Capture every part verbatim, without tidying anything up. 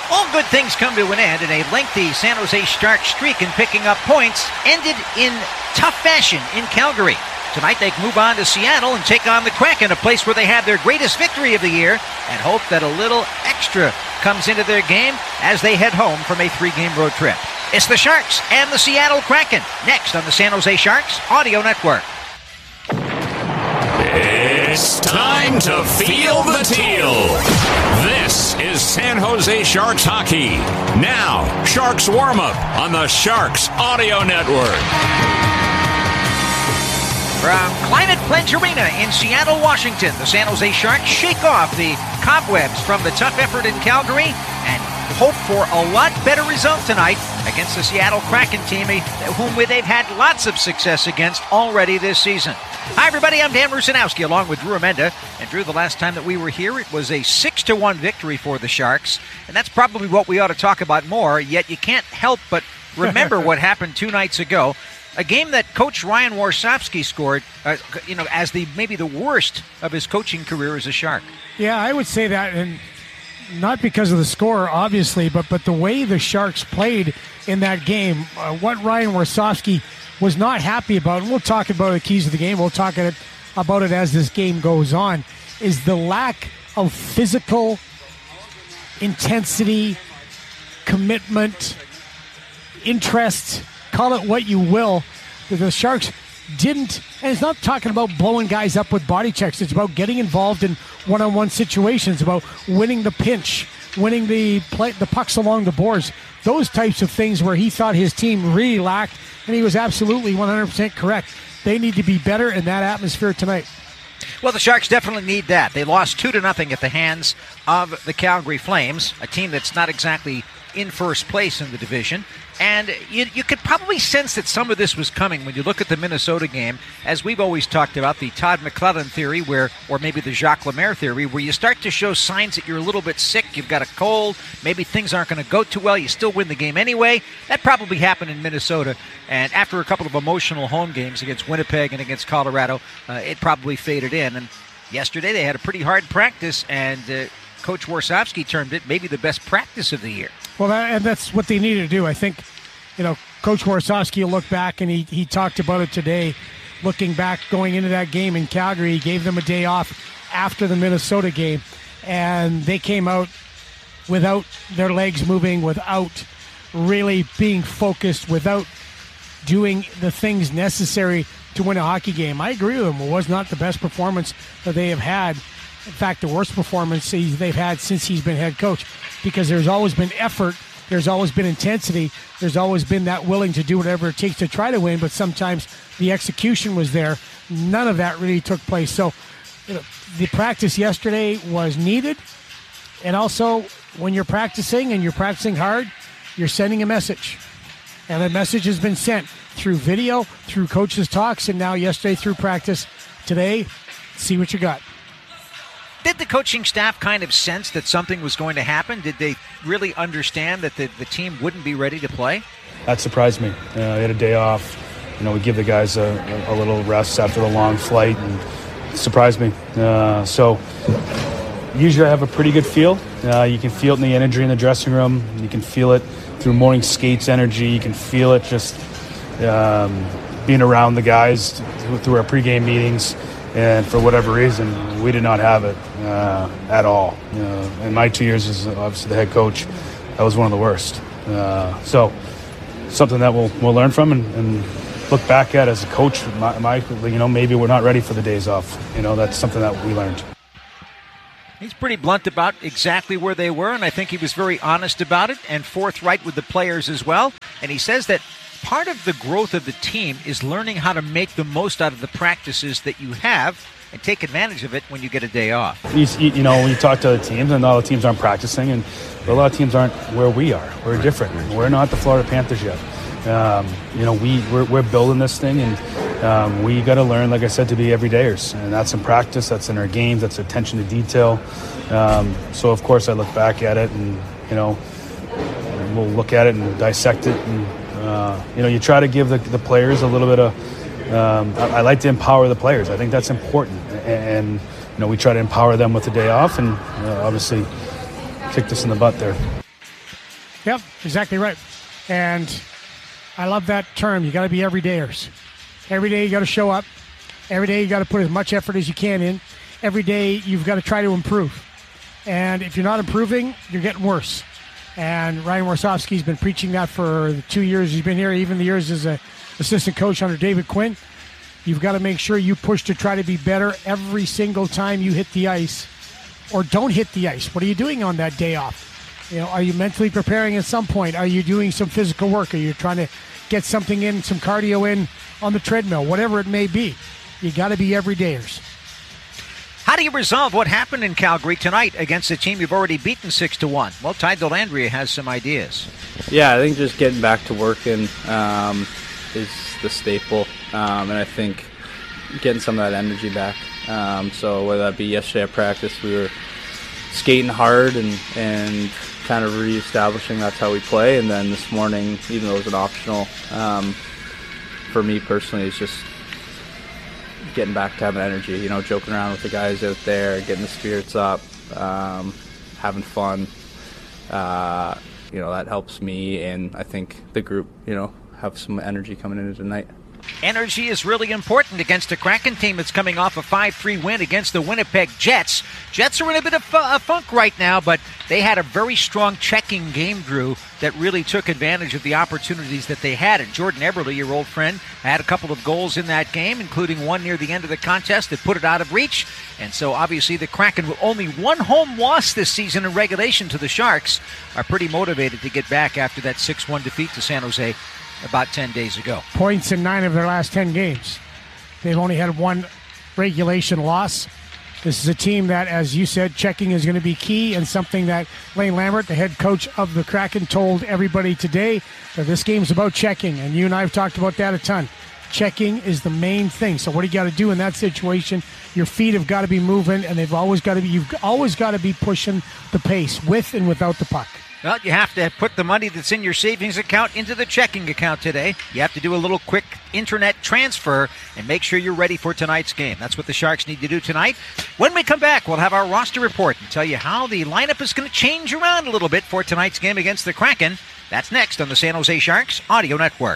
All good things come to an end, and a lengthy San Jose Sharks streak in picking up points ended in tough fashion in Calgary. Tonight they move on to Seattle and take on the Kraken, a place where they had their greatest victory of the year, and hope that a little extra comes into their game as they head home from a three-game road trip. It's the Sharks and the Seattle Kraken, next on the San Jose Sharks Audio Network. It's time to feel the teal. This is San Jose Sharks hockey. Now, Sharks warm-up on the Sharks Audio Network. From Climate Pledge Arena in Seattle, Washington, the San Jose Sharks shake off the cobwebs from the tough effort in Calgary and hope for a lot better result tonight against the Seattle Kraken team, whom they've had lots of success against already this season. Hi, everybody. I'm Dan Rusanowski, along with Drew Amenda. And Drew, the last time that we were here, it was a six to one victory for the Sharks. And that's probably what we ought to talk about more, yet you can't help but remember what happened two nights ago. A game that Coach Ryan Warsofsky scored, uh, you know, as the maybe the worst of his coaching career as a Shark. Yeah, I would say that, and not because of the score, obviously, but but the way the Sharks played in that game, uh, what Ryan Warsofsky was not happy about, and we'll talk about the keys of the game, we'll talk about it as this game goes on, is the lack of physical intensity, commitment, interest, call it what you will, that the Sharks didn't, and it's not talking about blowing guys up with body checks, it's about getting involved in one-on-one situations, about winning the pinch, winning the play, the pucks along the boards, those types of things where he thought his team really lacked, and he was absolutely one hundred percent correct. They need to be better in that atmosphere tonight. Well, the Sharks definitely need that. They lost two to nothing at the hands of the Calgary Flames, a team that's not exactly in first place in the division. And you, you could probably sense that some of this was coming when you look at the Minnesota game, as we've always talked about, the Todd McClellan theory, where, or maybe the Jacques Lemaire theory, where you start to show signs that you're a little bit sick, you've got a cold, maybe things aren't going to go too well, you still win the game anyway. That probably happened in Minnesota, and after a couple of emotional home games against Winnipeg and against Colorado, uh, it probably faded in. And yesterday they had a pretty hard practice, and uh, Coach Warsofsky termed it maybe the best practice of the year. Well, that, and that's what they needed to do. I think, you know, Coach Warsofsky will look back, and he, he talked about it today, looking back, going into that game in Calgary. He gave them a day off after the Minnesota game, and they came out without their legs moving, without really being focused, without doing the things necessary to win a hockey game. I agree with him. It was not the best performance that they have had. In fact, the worst performance they've had since he's been head coach, because there's always been effort, there's always been intensity, there's always been that willing to do whatever it takes to try to win, but sometimes the execution was there. None of that really took place. So, you know, the practice yesterday was needed, and also when you're practicing and you're practicing hard, you're sending a message. And the message has been sent through video, through coaches' talks, and now yesterday through practice. Today, see what you got. Did the coaching staff kind of sense that something was going to happen? Did they really understand that the, the team wouldn't be ready to play? That surprised me. Uh, they had a day off. You know, we give the guys a, a, a little rest after the long flight, and it surprised me. Uh, so usually I have a pretty good feel. Uh, you can feel it in the energy in the dressing room. You can feel it through morning skates energy. You can feel it just um, being around the guys through our pregame meetings. And for whatever reason, we did not have it uh, at all. Uh, in my two years as obviously the head coach, that was one of the worst. Uh, so something that we'll we'll learn from and, and look back at as a coach. My, my, you know, maybe we're not ready for the days off. You know, that's something that we learned. He's pretty blunt about exactly where they were, and I think he was very honest about it and forthright with the players as well. And he says that part of the growth of the team is learning how to make the most out of the practices that you have and take advantage of it when you get a day off. You, you know, when you talk to other teams, and all the teams aren't practicing, and a lot of teams aren't where we are. We're different. We're not the Florida Panthers yet. Um, you know, we, we're, we're building this thing, and um, we got to learn, like I said, to be everydayers. And that's in practice, that's in our games, that's attention to detail. Um, so, of course, I look back at it, and, you know, we'll look at it and dissect it, and Uh, you know, you try to give the, the players a little bit of, um, I, I like to empower the players. I think that's important. And, and, you know, we try to empower them with the day off, and uh, obviously kicked us in the butt there. Yep, exactly right. And I love that term. You got to be everydayers. Every day you got to show up. Every day you got to put as much effort as you can in. Every day you've got to try to improve. And if you're not improving, you're getting worse. And Ryan Warsofsky's been preaching that for the two years he's been here, even the years as an assistant coach under David Quinn. You've got to make sure you push to try to be better every single time you hit the ice or don't hit the ice. What are you doing on that day off? You know, are you mentally preparing at some point? Are you doing some physical work? Are you trying to get something in, some cardio in on the treadmill? Whatever it may be, you got to be everydayers. How do you resolve what happened in Calgary tonight against a team you've already beaten six to one? Well, Ty Dellandrea has some ideas. Yeah, I think just getting back to working um, is the staple, um, and I think getting some of that energy back. Um, so whether that be yesterday at practice, we were skating hard and, and kind of reestablishing that's how we play, and then this morning, even though it was an optional, um, for me personally, it's just getting back to having energy, you know, joking around with the guys out there, getting the spirits up, um, having fun. Uh, you know, that helps me, and I think the group, you know, have some energy coming into tonight. Energy is really important against a Kraken team that's coming off a five three win against the Winnipeg Jets. Jets are in a bit of a funk right now, but they had a very strong checking game, Drew, that really took advantage of the opportunities that they had. And Jordan Eberle, your old friend, had a couple of goals in that game, including one near the end of the contest that put it out of reach. And so obviously the Kraken, with only one home loss this season in regulation to the Sharks, are pretty motivated to get back after that six one defeat to San Jose about ten days ago. Points in nine of their last ten games. They've only had one regulation loss. This is a team that, as you said, checking is going to be key, and something that Lane Lambert, the head coach of the Kraken, told everybody today, that this game's about checking, and you and I have talked about that a ton. Checking is the main thing. So what do you got to do in that situation? Your feet have got to be moving, and they've always got to be, you've always got to be pushing the pace with and without the puck. Well, you have to put the money that's in your savings account into the checking account today. You have to do a little quick internet transfer and make sure you're ready for tonight's game. That's what the Sharks need to do tonight. When we come back, we'll have our roster report and tell you how the lineup is going to change around a little bit for tonight's game against the Kraken. That's next on the San Jose Sharks Audio Network.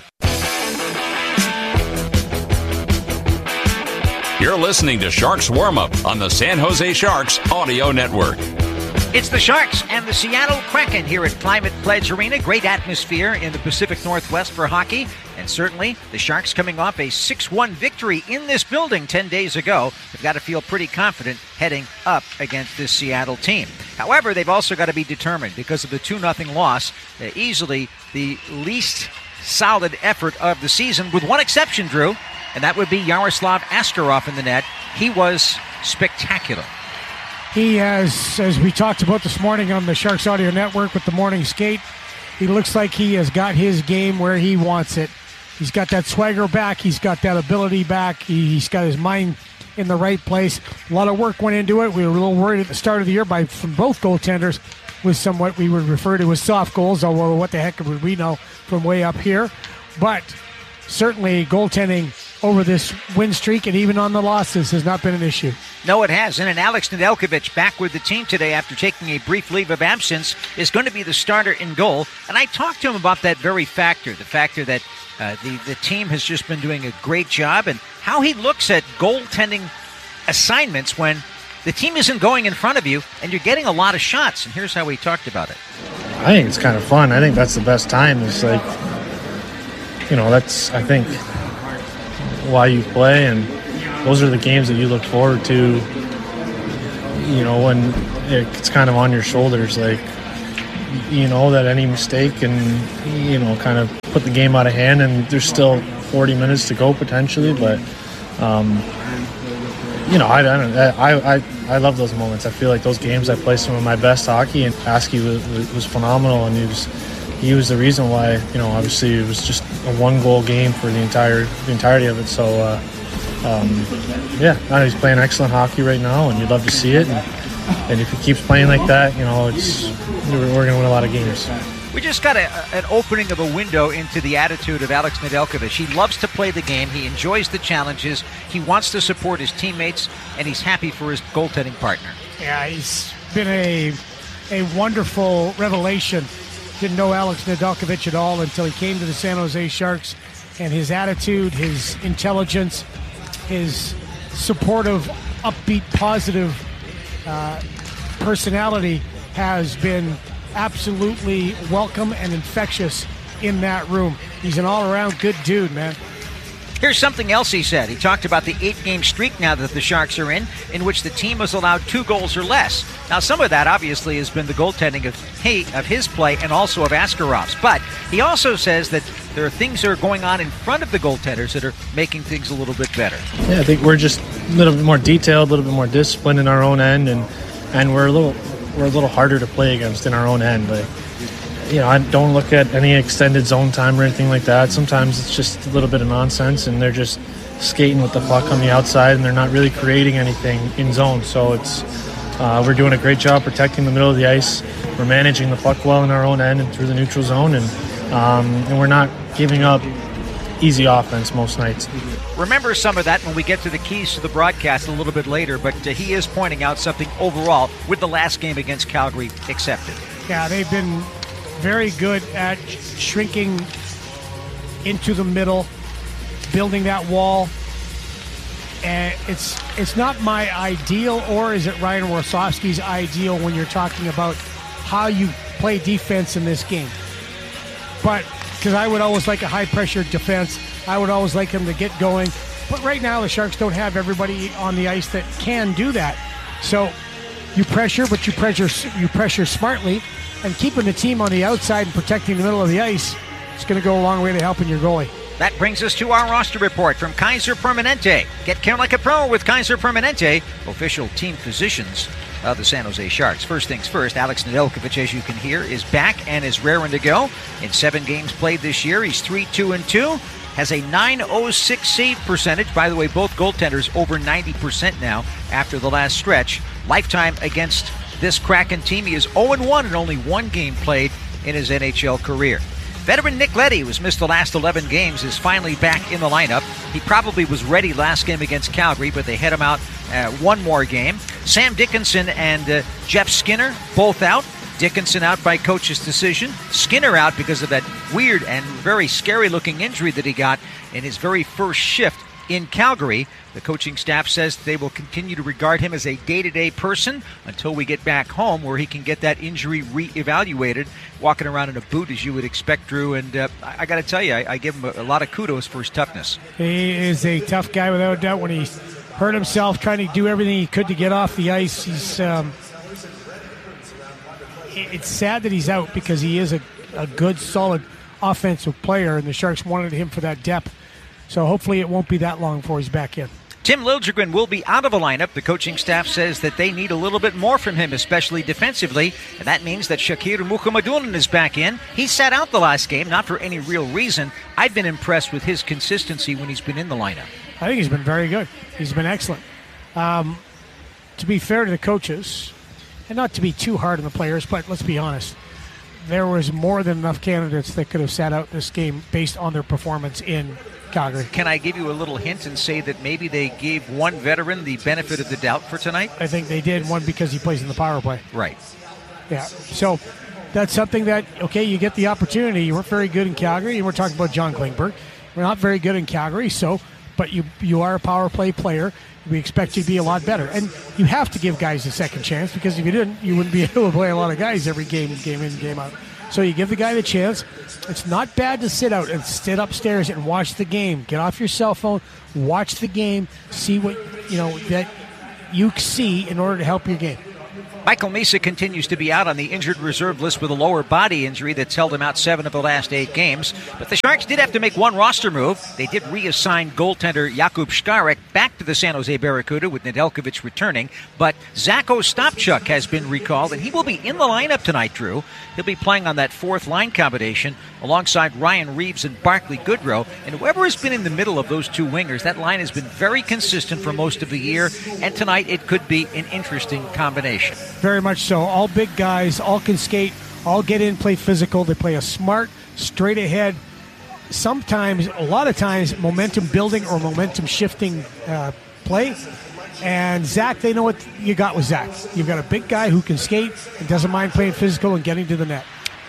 You're listening to Sharks Warm-Up on the San Jose Sharks Audio Network. It's the Sharks and the Seattle Kraken here at Climate Pledge Arena. Great atmosphere in the Pacific Northwest for hockey. And certainly the Sharks coming off a six one victory in this building ten days ago. They've got to feel pretty confident heading up against this Seattle team. However, they've also got to be determined because of the two nothing loss. Uh, easily the least solid effort of the season, with one exception, Drew, and that would be Yaroslav Askarov in the net. He was spectacular. He has, as we talked about this morning on the Sharks Audio Network with the morning skate, he looks like he has got his game where he wants it. He's got that swagger back. He's got that ability back. He, he's got his mind in the right place. A lot of work went into it. We were a little worried at the start of the year by from both goaltenders with some what we would refer to as soft goals, although what the heck would we know from way up here. But certainly goaltending over this win streak and even on the losses has not been an issue. No, it hasn't. And Alex Nedeljkovic, back with the team today after taking a brief leave of absence, is going to be the starter in goal. And I talked to him about that very factor, the factor that uh, the, the team has just been doing a great job, and how he looks at goaltending assignments when the team isn't going in front of you and you're getting a lot of shots. And here's how he talked about it. I think it's kind of fun. I think that's the best time. It's like, you know, that's, I think, why you play, and those are the games that you look forward to, you know, when it's kind of on your shoulders, like, you know, that any mistake can, you know, kind of put the game out of hand, and there's still forty minutes to go potentially, but um, you know, I, I don't I, I I love those moments. I feel like those games I play some of my best hockey, and Askey was, was phenomenal, and he was he was the reason why, you know, obviously it was just a one goal game for the entire the entirety of it. So uh, um, yeah, no, he's playing excellent hockey right now, and you'd love to see it. And, and if he keeps playing like that, you know, it's we're, we're going to win a lot of games. We just got a, an opening of a window into the attitude of Alex Nedeljkovic. He loves to play the game. He enjoys the challenges. He wants to support his teammates, and he's happy for his goaltending partner. Yeah, he's been a a wonderful revelation didn't know Alex Nedeljkovic at all until he came to the San Jose Sharks, and his attitude, his intelligence, his supportive, upbeat, positive uh, personality has been absolutely welcome and infectious in that room. He's an all-around good dude, man. Here's something else he said. He talked about the eight-game streak now that the Sharks are in, in which the team has allowed two goals or less. Now, some of that obviously has been the goaltending of hey, of his play and also of Askarov's. But he also says that there are things that are going on in front of the goaltenders that are making things a little bit better. Yeah, I think we're just a little bit more detailed, a little bit more disciplined in our own end, and and we're a little we're a little harder to play against in our own end. Like, you know, I don't look at any extended zone time or anything like that. Sometimes it's just a little bit of nonsense, and they're just skating with the puck on the outside, and they're not really creating anything in zone. So it's uh, we're doing a great job protecting the middle of the ice. We're managing the puck well in our own end and through the neutral zone, and um, and we're not giving up easy offense most nights. Remember some of that when we get to the keys to the broadcast a little bit later, but uh, he is pointing out something overall with the last game against Calgary accepted. Yeah, they've been very good at shrinking into the middle, building that wall. And it's it's not my ideal, or is it Ryan Warsofsky's ideal when you're talking about how you play defense in this game? But because I would always like a high-pressure defense, I would always like him to get going. But right now, the Sharks don't have everybody on the ice that can do that. So you pressure, but you pressure you pressure smartly. And keeping the team on the outside and protecting the middle of the ice is going to go a long way to helping your goalie. That brings us to our roster report from Kaiser Permanente. Get care like a pro with Kaiser Permanente, official team physicians of the San Jose Sharks. First things first, Alex Nedeljkovic, as you can hear, is back and is raring to go. In seven games played this year, he's three two and two, has a nine oh six save percentage. By the way, both goaltenders over ninety percent now after the last stretch. Lifetime against this Kraken team, he is oh and one in only one game played in his N H L career. Veteran Nick Leddy, who's missed the last eleven games, is finally back in the lineup. He probably was ready last game against Calgary, but they had him out uh, one more game. Sam Dickinson and uh, Jeff Skinner both out. Dickinson out by coach's decision. Skinner out because of that weird and very scary-looking injury that he got in his very first shift in Calgary. The coaching staff says they will continue to regard him as a day-to-day person until we get back home, where he can get that injury re-evaluated, walking around in a boot as you would expect, Drew. And uh, I, I got to tell you, I, I give him a, a lot of kudos for his toughness. He is a tough guy without a doubt. When he hurt himself trying to do everything he could to get off the ice, he's um, it's sad that he's out, because he is a, a good, solid offensive player, and the Sharks wanted him for that depth. So hopefully it won't be that long before he's back in. Tim Liljegren will be out of the lineup. The coaching staff says that they need a little bit more from him, especially defensively, and that means that Shakir Mukhamadullin is back in. He sat out the last game, not for any real reason. I've been impressed with his consistency when he's been in the lineup. I think he's been very good. He's been excellent. Um, to be fair to the coaches, and not to be too hard on the players, but let's be honest, there was more than enough candidates that could have sat out this game based on their performance in Calgary. Can I give you a little hint and say that maybe they gave one veteran the benefit of the doubt for tonight? I think they did, one because he plays in the power play. Right. Yeah. So that's something that, okay, you get the opportunity. You weren't very good in Calgary, and we're talking about John Klingberg. We're not very good in Calgary, so, but you you are a power play player. We expect you to be a lot better. And you have to give guys a second chance, because if you didn't, you wouldn't be able to play a lot of guys every game, game in, game out. So you give the guy the chance. It's not bad to sit out and sit upstairs and watch the game. Get off your cell phone, watch the game, see what, you know, that you see in order to help your game. Michael Misa continues to be out on the injured reserve list with a lower body injury that's held him out seven of the last eight games. But the Sharks did have to make one roster move. They did reassign goaltender Jakub Škarek back to the San Jose Barracuda, with Nedeljkovic returning. But Zach Ostapchuk has been recalled, and he will be in the lineup tonight, Drew. He'll be playing on that fourth line combination alongside Ryan Reeves and Barclay Goodrow. And whoever has been in the middle of those two wingers, that line has been very consistent for most of the year. And tonight it could be an interesting combination. Very much so. All big guys, all can skate, all get in, play physical. They play a smart, straight ahead, sometimes, a lot of times, momentum building or momentum shifting uh, play. And Zach, they know what you got with Zach. You've got a big guy who can skate and doesn't mind playing physical and getting to the net.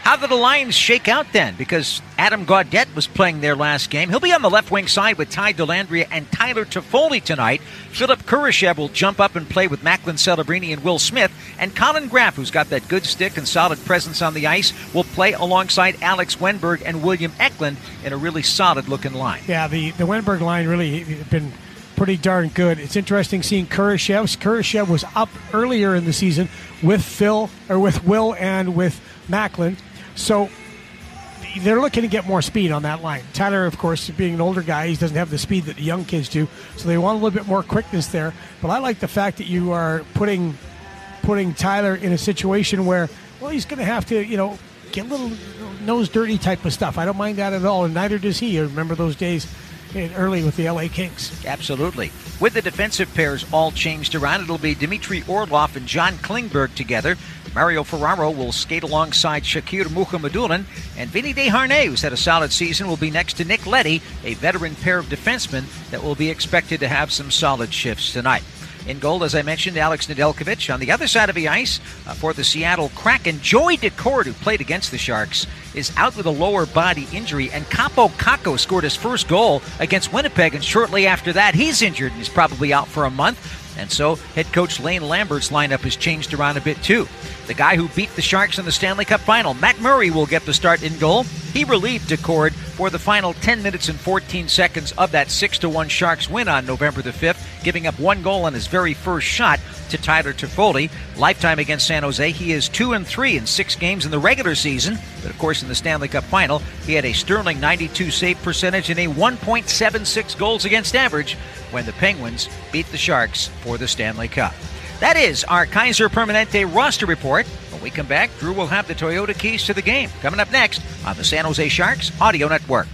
How did the lines shake out then? Because Adam Gaudette was playing their last game. He'll be on the left wing side with Ty Dellandrea and Tyler Toffoli tonight. Philip Kurashev will jump up and play with Macklin Celebrini and Will Smith. And Colin Graff, who's got that good stick and solid presence on the ice, will play alongside Alex Wenberg and William Eklund in a really solid-looking line. Yeah, the, the Wenberg line really been pretty darn good. It's interesting seeing Kurashev. Kurashev was up earlier in the season with Phil, or with Will and with Macklin. So they're looking to get more speed on that line. Tyler, of course, being an older guy, he doesn't have the speed that the young kids do. So they want a little bit more quickness there. But I like the fact that you are putting putting Tyler in a situation where, well, he's going to have to, you know, get a little nose dirty type of stuff. I don't mind that at all, and neither does he. I remember those days early with the L A Kings. Absolutely. With the defensive pairs all changed around, it'll be Dmitry Orlov and John Klingberg together. Mario Ferraro will skate alongside Shakir Mukhamadullin, and Vinny Desharnais, who's had a solid season, will be next to Nick Leddy, a veteran pair of defensemen that will be expected to have some solid shifts tonight. In goal, as I mentioned, Alex Nedeljkovic. On the other side of the ice, uh, for the Seattle Kraken, Joey Daccord, who played against the Sharks, is out with a lower body injury, and Capo Kakko scored his first goal against Winnipeg, and shortly after that, he's injured and is probably out for a month. And so head coach Lane Lambert's lineup has changed around a bit too. The guy who beat the Sharks in the Stanley Cup final, Matt Murray, will get the start in goal. He relieved Daccord for the final ten minutes and fourteen seconds of that six to one Sharks win on November the fifth, giving up one goal on his very first shot to Tyler Toffoli. Lifetime against San Jose, he is two and three in six games in the regular season. But of course, in the Stanley Cup final, he had a sterling ninety-two save percentage and a one point seven six goals against average when the Penguins beat the Sharks for the Stanley Cup. That is our Kaiser Permanente roster report. When we come back, Drew will have the Toyota keys to the game. Coming up next on the San Jose Sharks Audio Network.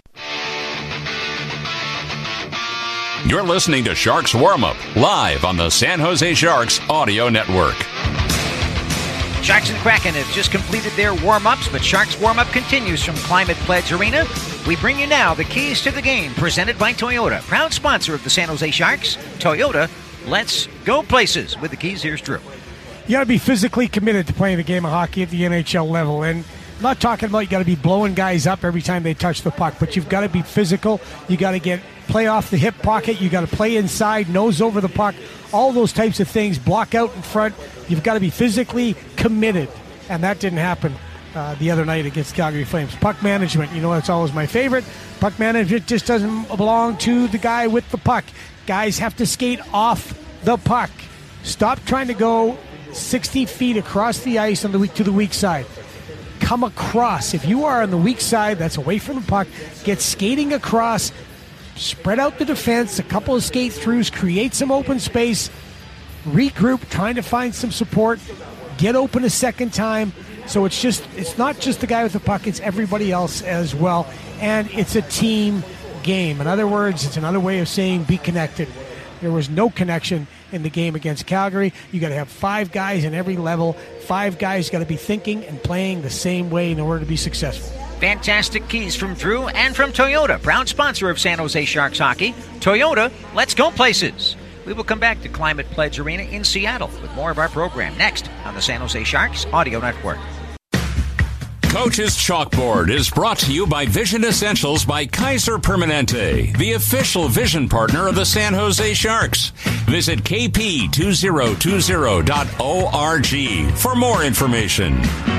You're listening to Sharks Warm-Up, live on the San Jose Sharks Audio Network. Sharks and Kraken have just completed their warm-ups, but Sharks warm-up continues from Climate Pledge Arena. We bring you now the keys to the game, presented by Toyota, proud sponsor of the San Jose Sharks. Toyota, let's go places. With the keys, here's Drew. You got to be physically committed to playing a game of hockey at the N H L level. And I'm not talking about you got to be blowing guys up every time they touch the puck, but you've got to be physical. You got to get play off the hip pocket. You got to play inside, nose over the puck, all those types of things, block out in front. You've got to be physically committed, and that didn't happen uh, the other night against Calgary Flames. Puck management, you know, that's always my favorite. Puck management just doesn't belong to the guy with the puck. Guys have to skate off the puck. Stop trying to go sixty feet across the ice on the weak to the weak side. Come across. If you are on the weak side, that's away from the puck. Get skating across. Spread out the defense. A couple of skate throughs. Create some open space. Regroup. Trying to find some support. Get open a second time. So it's just it's not just the guy with the puck. It's everybody else as well. And it's a team game. In other words, it's another way of saying be connected. There was no connection in the game against Calgary. You got to have five guys in every level. Five guys got to be thinking and playing the same way in order to be successful. Fantastic keys from Drew and from Toyota, proud sponsor of San Jose Sharks hockey. Toyota, let's go places. We will come back to Climate Pledge Arena in Seattle with more of our program next on the San Jose Sharks Audio Network. Coach's Chalkboard is brought to you by Vision Essentials by Kaiser Permanente, the official vision partner of the San Jose Sharks. Visit k p two thousand twenty dot org for more information.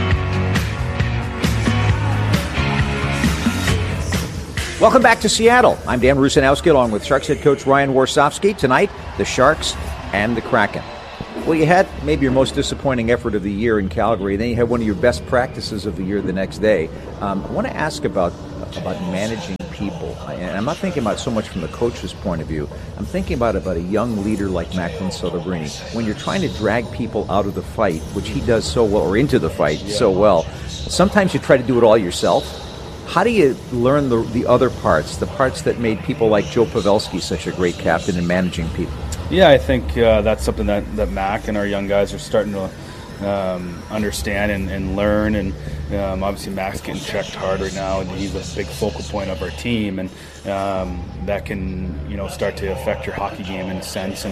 Welcome back to Seattle. I'm Dan Rusanowski along with Sharks head coach Ryan Warsofsky. Tonight, the Sharks and the Kraken. Well, you had maybe your most disappointing effort of the year in Calgary. Then you had one of your best practices of the year the next day. Um, I want to ask about about managing people. And I'm not thinking about so much from the coach's point of view. I'm thinking about, about a young leader like Macklin Celebrini. When you're trying to drag people out of the fight, which he does so well, or into the fight yeah. so well, sometimes you try to do it all yourself. How do you learn the the other parts, the parts that made people like Joe Pavelski such a great captain in managing people? Yeah, I think uh, that's something that, that Mac and our young guys are starting to um, understand and, and learn. And um, obviously Mac's getting checked hard right now, and he's a big focal point of our team. And um, that can, you know, start to affect your hockey game in a sense. And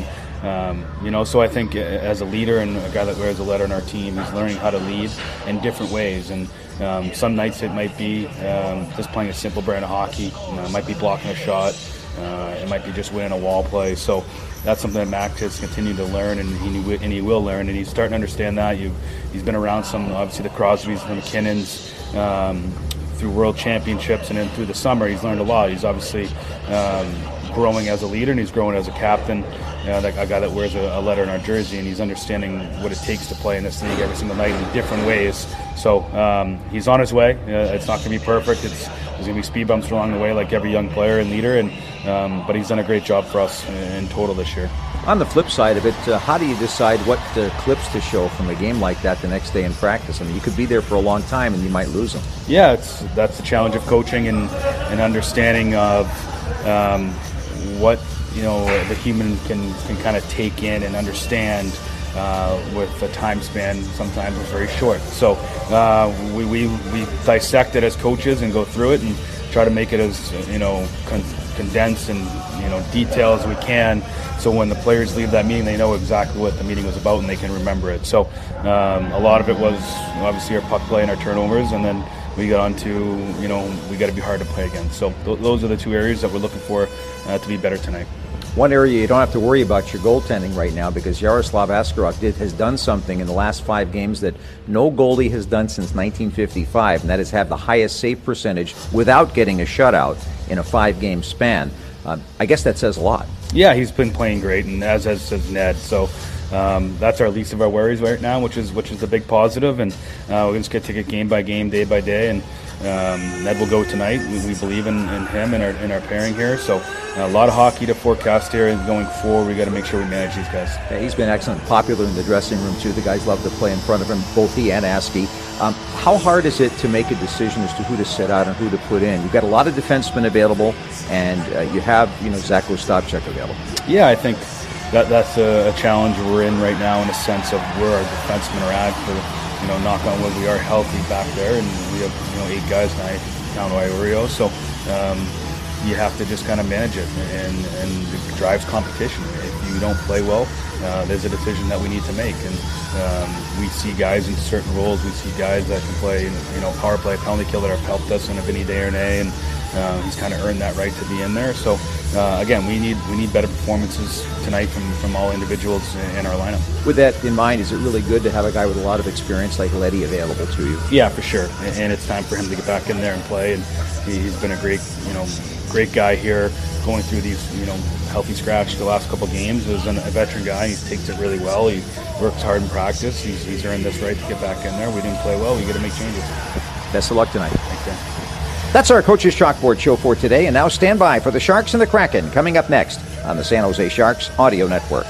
Um, you know, so I think as a leader and a guy that wears a letter on our team, he's learning how to lead in different ways. And um, some nights it might be um, just playing a simple brand of hockey. You know, it might be blocking a shot. Uh, it might be just winning a wall play. So that's something that Max has continued to learn, and he and he will learn. And he's starting to understand that. You, he's been around some, obviously, the Crosbys, the McKinnons, um, through World Championships, and then through the summer, he's learned a lot. He's obviously um, growing as a leader, and he's growing as a captain. You know, that, a guy that wears a, a letter in our jersey, and he's understanding what it takes to play in this league every single night in different ways. So um, he's on his way. Uh, it's not going to be perfect. It's, there's going to be speed bumps along the way, like every young player and leader. And um, but he's done a great job for us in, in total this year. On the flip side of it, uh, how do you decide what uh, clips to show from a game like that the next day in practice? I mean, you could be there for a long time and you might lose them. Yeah, it's, that's the challenge of coaching and, and understanding of um, what you know the human can, can kind of take in and understand. Uh, with a time span sometimes is very short. So uh, we, we, we dissect it as coaches and go through it and try to make it as you know con- condensed and you know detailed as we can. So when the players leave that meeting, they know exactly what the meeting was about and they can remember it. So um, a lot of it was obviously our puck play and our turnovers, and then we got on to, you know, we got to be hard to play against. So th- those are the two areas that we're looking for uh, to be better tonight. One area you don't have to worry about your goaltending right now, because Yaroslav Askarov did, has done something in the last five games that no goalie has done since nineteen fifty-five, and that is have the highest save percentage without getting a shutout in a five-game span. Uh, I guess that says a lot. Yeah, he's been playing great, and as has, as Ned. So um, that's our least of our worries right now, which is which is the big positive. And uh, we're just going to take it game by game, day by day. And um, Ned will go tonight. We, we believe in, in him and our in our pairing here. So uh, a lot of hockey to forecast here, and going forward, we got to make sure we manage these guys. Yeah, he's been excellent, popular in the dressing room too. The guys love to play in front of him, both he and Askey. Um, how hard is it to make a decision as to who to set out and who to put in? You've got a lot of defensemen available, and uh, you have, you know, Zach Ostapchuk available. Yeah, I think that that's a, a challenge we're in right now in a sense of where our defensemen are at. For, you know, knock on wood, we are healthy back there, and we have, you know, eight guys now, count Iorio. So um, you have to just kind of manage it, and, and it drives competition. If you don't play well, uh, there's a decision that we need to make. And um, we see guys in certain roles. We see guys that can play, you know, power play, penalty kill that have helped us in a Vinny Desharnais, and uh, he's kind of earned that right to be in there. So uh, again, we need we need better performances tonight from, from all individuals in, in our lineup. With that in mind, is it really good to have a guy with a lot of experience like Leddy available to you? Yeah, for sure. And, and it's time for him to get back in there and play. And he, he's been a great, you know, great guy here, going through these, you know, healthy scratch the last couple games. As a veteran guy, he takes it really well. He works hard in practice. He's, he's earned this right to get back in there. We didn't play well. We got to make changes. Best of luck tonight. Thanks, Dan. That's our Coach's Chalkboard show for today, and now stand by for the Sharks and the Kraken coming up next on the San Jose Sharks Audio Network.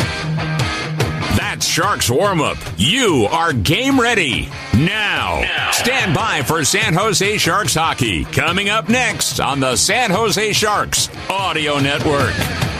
That's Sharks warm-up. You are game ready. Now, now, stand by for San Jose Sharks hockey coming up next on the San Jose Sharks Audio Network.